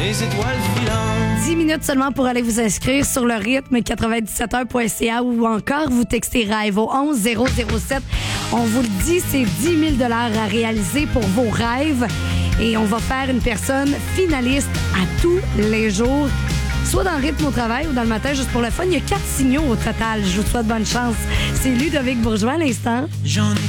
les étoiles filantes. 10 minutes seulement pour aller vous inscrire sur le rythme 97heures.ca ou encore vous textez rêve au 11007. On vous le dit, c'est 10 000 $ à réaliser pour vos rêves. Et on va faire une personne finaliste à tous les jours, soit dans le rythme au travail ou dans le matin, juste pour le fun. Il y a 4 signaux au total. Je vous souhaite bonne chance. C'est Ludovic Bourgeois à l'instant. J'en ai